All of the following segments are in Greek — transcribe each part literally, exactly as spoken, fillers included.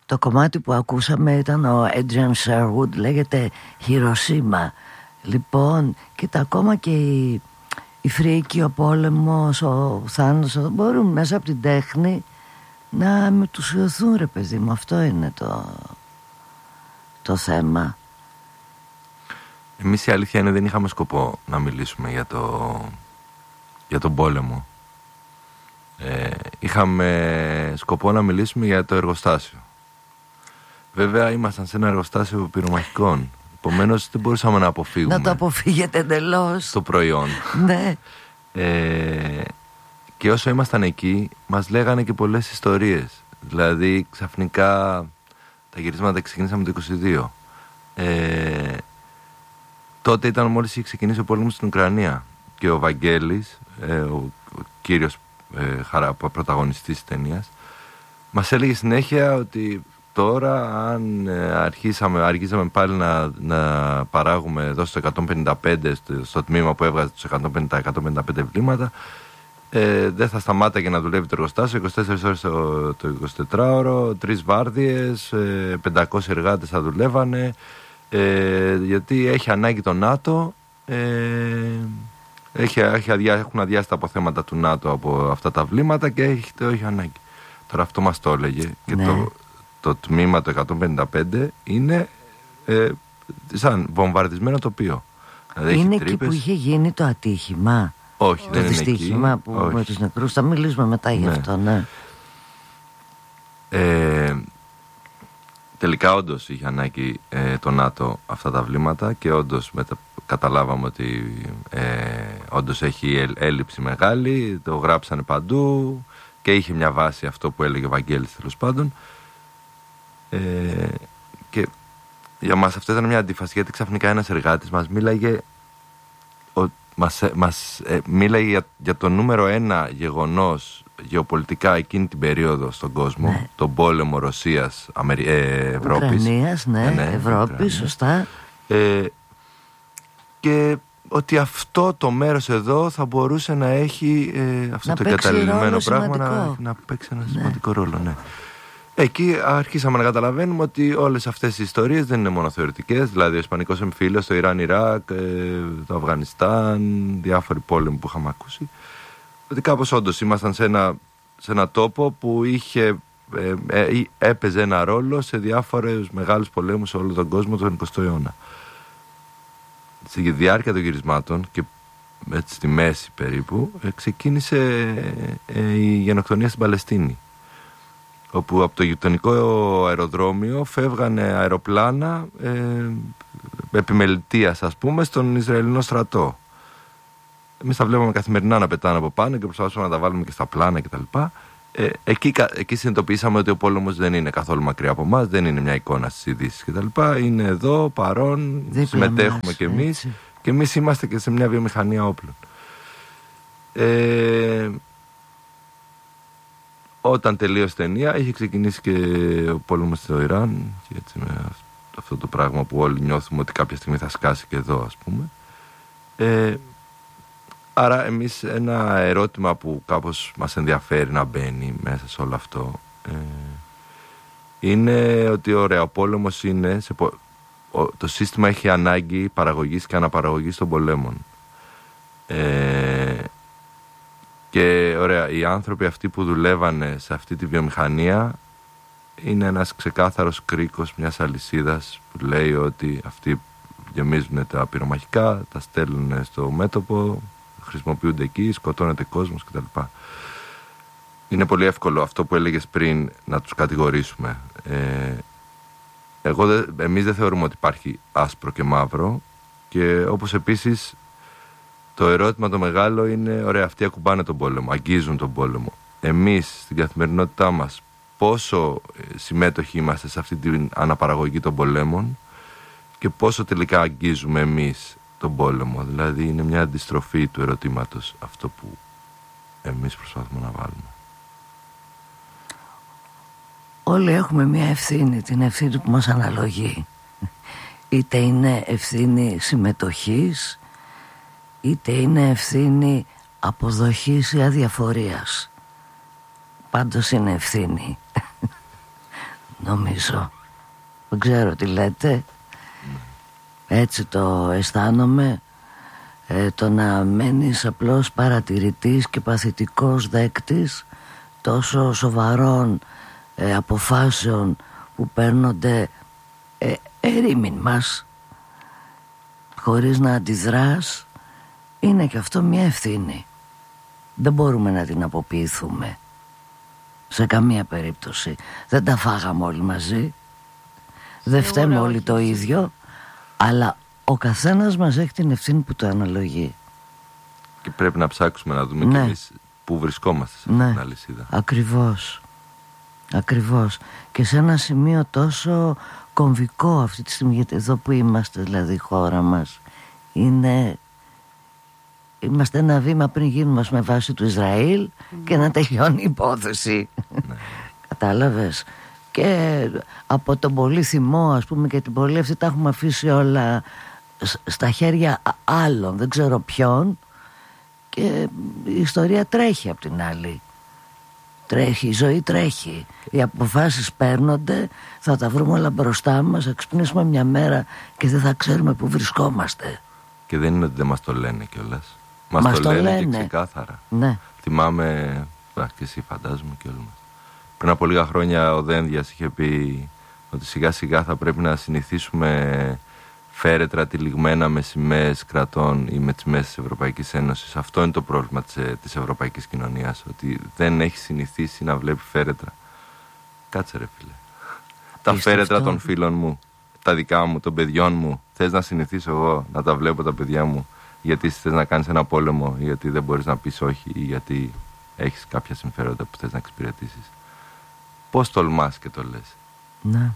Το κομμάτι που ακούσαμε ήταν ο Adrian Sherwood, λέγεται Hiroshima. Λοιπόν, κοίτα, ακόμα και η, η φρίκη, ο πόλεμος, ο θάνατος μπορούν μέσα από την τέχνη να μετουσιωθούν, ρε παιδί μου. Αυτό είναι το, το θέμα. Εμείς η αλήθεια είναι δεν είχαμε σκοπό να μιλήσουμε για, το, για τον πόλεμο. Ε, είχαμε σκοπό να μιλήσουμε για το εργοστάσιο. Βέβαια ήμασταν σε ένα εργοστάσιο πυρομαχικών. Επομένως δεν μπορούσαμε να αποφύγουμε. Να το αποφύγετε εντελώς. Το προϊόν. Ναι. Ε, και όσο ήμασταν εκεί μας λέγανε και πολλές ιστορίες. Δηλαδή ξαφνικά τα γυρίσματα ξεκινήσαμε το είκοσι δύο. Ε, τότε ήταν μόλις είχε ξεκινήσει ο πόλεμος στην Ουκρανία. Και ο Βαγγέλης, ε, ο, ο κύριος ε, χαρά, πρωταγωνιστής της ταινίας, μας έλεγε συνέχεια ότι τώρα αν ε, αρχίσαμε, αρχίσαμε πάλι να, να παράγουμε εδώ στο εκατόν πενήντα πέντε, στο, στο τμήμα που έβγαζε τους εκατόν πενήντα, εκατόν πενήντα πέντε βλήματα, ε, δεν θα σταμάταγε να δουλεύει το εργοστάσιο είκοσι τέσσερις ώρες το, το εικοσιτετράωρο, τρεις βάρδιες, ε, πεντακόσιοι εργάτες θα δουλεύανε, ε, γιατί έχει ανάγκη το ΝΑΤΟ, ε, έχει, έχει αδειά, έχουν αδειάσει τα αποθέματα του ΝΑΤΟ από αυτά τα βλήματα και έχει, το έχει ανάγκη. Τώρα αυτό μας το έλεγε και ναι. το, το τμήμα το εκατόν πενήντα πέντε είναι ε, σαν βομβαρδισμένο τοπίο. Δηλαδή είναι εκεί που είχε γίνει το ατύχημα. Όχι, το δεν είναι εκεί. Το δυστύχημα που όχι. Με τους νεκρούς. Θα μιλήσουμε μετά γι' αυτό, ναι. Ε, τελικά όντως είχε ανάγκη ε, το ΝΑΤΟ αυτά τα βλήματα και όντως μετα... καταλάβαμε ότι ε, όντως έχει έλλειψη μεγάλη, το γράψανε παντού και είχε μια βάση αυτό που έλεγε ο Βαγγέλης τέλος πάντων. Ε, και για μας αυτό ήταν μια αντίφαση, γιατί ξαφνικά ένας εργάτης μας μίλαγε ο, μας, μας ε, μίλαγε για, για το νούμερο ένα γεγονός γεωπολιτικά εκείνη την περίοδο στον κόσμο, ναι. τον πόλεμο Ρωσίας Αμερι... ε, Ευρώπης. Ουκρανίας, ναι, ε, ναι Ευρώπη, Ουκρανία. Σωστά. Ε, και ότι αυτό το μέρος εδώ θα μπορούσε να έχει ε, αυτό να το εγκαταλειμμένο πράγμα να, να παίξει ένα ναι. σημαντικό ρόλο, ναι. Εκεί αρχίσαμε να καταλαβαίνουμε ότι όλες αυτές οι ιστορίες δεν είναι μόνο θεωρητικές, δηλαδή ο Ισπανικός εμφύλιος, το Ιράν-Ιράκ, το Αφγανιστάν, διάφοροι πόλεμοι που είχαμε ακούσει, ότι κάπως όντως ήμασταν σε ένα, σε ένα τόπο που είχε, ε, ε, έπαιζε ένα ρόλο σε διάφορους μεγάλους πολέμους σε όλο τον κόσμο τον εικοστό αιώνα. Στη διάρκεια των γυρισμάτων και έτσι στη μέση περίπου ε, ξεκίνησε ε, η γενοκτονία στην Παλαιστίνη, όπου από το γειτονικό αεροδρόμιο φεύγανε αεροπλάνα ε, επιμελητίας, ας πούμε, στον Ισραηλινό στρατό. Εμείς τα βλέπαμε καθημερινά να πετάνε από πάνω και προσπαθούσαμε να τα βάλουμε και στα πλάνα κτλ. Ε, εκεί, εκεί συνειδητοποιήσαμε ότι ο πόλεμος δεν είναι καθόλου μακριά από εμάς, δεν είναι μια εικόνα στις ειδήσεις κτλ. Είναι εδώ, παρόν, δίπλα συμμετέχουμε μας, κι εμείς έτσι. Και εμείς είμαστε και σε μια βιομηχανία όπλων. Ε, Όταν τελείωσε η ταινία, είχε ξεκινήσει και ο πόλεμος στο Ιράν και έτσι με αυτό το πράγμα που όλοι νιώθουμε ότι κάποια στιγμή θα σκάσει και εδώ, ας πούμε. Ε, άρα εμείς ένα ερώτημα που κάπως μας ενδιαφέρει να μπαίνει μέσα σε όλο αυτό ε, είναι ότι ωραία, ο πόλεμος είναι σε, ο, το σύστημα έχει ανάγκη παραγωγής και αναπαραγωγής των πολέμων. Ε, Και ωραία, οι άνθρωποι αυτοί που δουλεύανε σε αυτή τη βιομηχανία είναι ένας ξεκάθαρος κρίκος μιας αλυσίδας που λέει ότι αυτοί γεμίζουν τα πυρομαχικά, τα στέλνουν στο μέτωπο, χρησιμοποιούνται εκεί, σκοτώνεται κόσμος κτλ. Είναι πολύ εύκολο αυτό που έλεγες πριν να τους κατηγορήσουμε. Ε, εγώ δε, εμείς δεν θεωρούμε ότι υπάρχει άσπρο και μαύρο και όπως επίσης το ερώτημα το μεγάλο είναι, ωραία, αυτοί ακουμπάνε τον πόλεμο, αγγίζουν τον πόλεμο. Εμείς στην καθημερινότητά μας πόσο συμμέτοχοι είμαστε σε αυτή την αναπαραγωγή των πολέμων και πόσο τελικά αγγίζουμε εμείς τον πόλεμο. Δηλαδή είναι μια αντιστροφή του ερωτήματος αυτό που εμείς προσπαθούμε να βάλουμε. Όλοι έχουμε μια ευθύνη, την ευθύνη που μας αναλογεί. Είτε είναι ευθύνη συμμετοχής, είτε είναι ευθύνη αποδοχής ή αδιαφορίας. Πάντως είναι ευθύνη. νομίζω. Δεν ξέρω τι λέτε. Έτσι το αισθάνομαι. ε, Το να μένεις απλώς παρατηρητής και παθητικός δέκτης τόσο σοβαρών ε, αποφάσεων που παίρνονται ε, ερήμην μας, χωρίς να αντιδράς, είναι και αυτό μια ευθύνη. Δεν μπορούμε να την αποποιηθούμε σε καμία περίπτωση. Δεν τα φάγαμε όλοι μαζί, δεν φταίμε όλοι το ίδιο, αλλά ο καθένας μας έχει την ευθύνη που το αναλογεί. Και πρέπει να ψάξουμε να δούμε, ναι, κι εμείς που βρισκόμαστε σε, ναι, αυτήν την αλυσίδα. Ακριβώς. Ακριβώς. Και σε ένα σημείο τόσο κομβικό αυτή τη στιγμή, γιατί εδώ που είμαστε, δηλαδή η χώρα μας είναι, είμαστε ένα βήμα πριν γίνουμε με βάση του Ισραήλ, mm, και να τελειώνει η υπόθεση. Ναι. Κατάλαβες. Και από τον πολύ θυμό, ας πούμε, και την πολύ αυτή τα έχουμε αφήσει όλα στα χέρια άλλων, δεν ξέρω ποιον, και η ιστορία τρέχει απ' την άλλη. Τρέχει, η ζωή τρέχει. Οι αποφάσεις παίρνονται, θα τα βρούμε όλα μπροστά μας, θα ξυπνήσουμε μια μέρα και δεν θα ξέρουμε πού βρισκόμαστε. Και δεν είναι ότι δεν μας το λένε κιόλας. Μας, μας το, το λένε, λένε και ξεκάθαρα. Ναι. Θυμάμαι, α, και εσύ φαντάζομαι κι όλοι μας. Πριν από λίγα χρόνια ο Δένδιας είχε πει ότι σιγά σιγά θα πρέπει να συνηθίσουμε φέρετρα τυλιγμένα με σημαίες κρατών ή με τις σημαίες της Ευρωπαϊκής Ένωσης. Αυτό είναι το πρόβλημα της, της ευρωπαϊκής κοινωνίας, ότι δεν έχει συνηθίσει να βλέπει φέρετρα. Κάτσε ρε φίλε. Τα φέρετρα των φίλων μου, τα δικά μου, των παιδιών μου, θες να συνηθίσω εγώ να τα βλέπω τα παιδιά μου, γιατί θες να κάνεις ένα πόλεμο, ή γιατί δεν μπορείς να πεις όχι, ή γιατί έχεις κάποια συμφέροντα που θες να εξυπηρετήσεις. Πώς τολμάς και το λες? Ναι.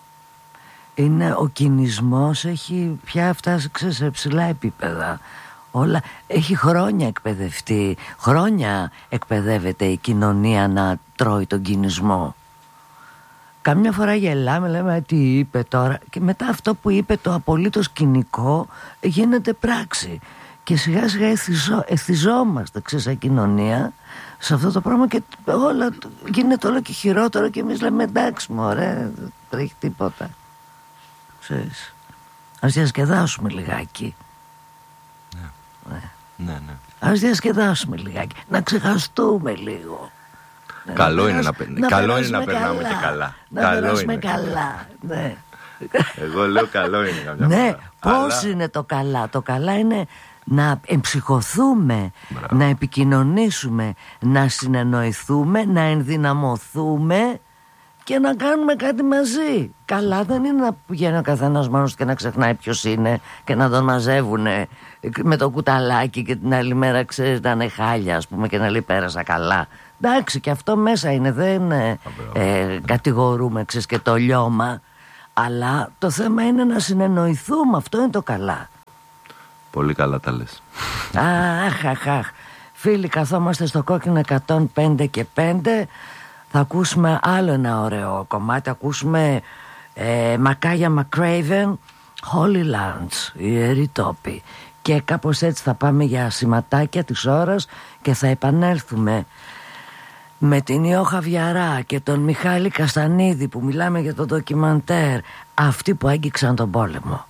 Είναι, ο κινησμός έχει πια φτάσει σε ψηλά επίπεδα. Όλα, έχει χρόνια εκπαιδευτεί, χρόνια εκπαιδεύεται η κοινωνία να τρώει τον κινησμό. Καμιά φορά γελάμε, λέμε τι είπε τώρα, και μετά αυτό που είπε το απολύτως κοινικό γίνεται πράξη. Και σιγά σιγά εθιζό, εθιζόμαστε, ξέρεις, σαν κοινωνία σε αυτό το πράγμα, και όλα γίνεται όλο και χειρότερο, και εμείς λέμε εντάξει μωρέ, δεν τρέχει τίποτα. Ξέρεις, ας διασκεδάσουμε λιγάκι. Ναι. Ναι. Ναι, ναι. Ας διασκεδάσουμε λιγάκι, να ξεχαστούμε λίγο. Καλό, να είναι, περάσουμε, να, να καλό είναι να καλά, περνάμε και καλά. Να καλό περάσουμε είναι. καλά, ναι. Εγώ λέω καλό είναι καμιά ναι, φορά. πώς Αλλά... είναι το καλά? Το καλά είναι να εμψυχωθούμε, Μπράβο. Να επικοινωνήσουμε, να συνεννοηθούμε, να ενδυναμωθούμε και να κάνουμε κάτι μαζί. Καλά δεν είναι να πηγαίνει ο καθένας μόνος και να ξεχνάει ποιος είναι και να τον μαζεύουν με το κουταλάκι και την άλλη μέρα, ξέρεις, να είναι χάλια, ας πούμε, και να λέει πέρασα καλά. Εντάξει, και αυτό μέσα είναι, δεν ε, ε, κατηγορούμε, ξέρεις, και το λιώμα. Αλλά το θέμα είναι να συνεννοηθούμε, αυτό είναι το καλά. Πολύ καλά τα λες. Αχ, αχ, αχ. Φίλοι, καθόμαστε στο κόκκινο εκατόν πέντε και πέντε. Θα ακούσουμε άλλο ένα ωραίο κομμάτι. Ακούσουμε ε, Μακάγια Μακρέιβεν, Holy Lands, Ιερή Τόπη. Και κάπως έτσι θα πάμε για σηματάκια της ώρας και θα επανέλθουμε με την Ιώ Χαβιαρά και τον Μιχάλη Καστανίδη που μιλάμε για το ντοκιμαντέρ, αυτοί που άγγιξαν τον πόλεμο.